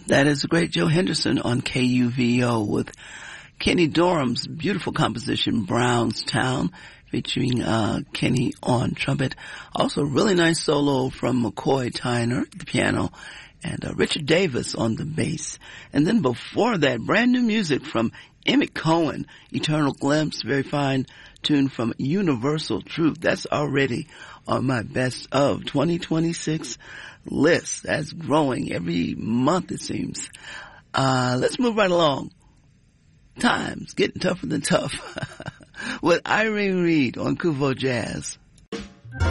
That is the great Joe Henderson on KUVO with Kenny Dorham's beautiful composition, Brownstown, featuring Kenny on trumpet. Also, really nice solo from McCoy Tyner at the piano, and Richard Davis on the bass. And then before that, brand new music from Emmett Cohen, Eternal Glimpse, very fine tune from Universal Truth. That's already on my best of 2026 list. That's growing every month, it seems. Let's move right along. Time's getting tougher than tough with Irene Reed on Kuvo Jazz.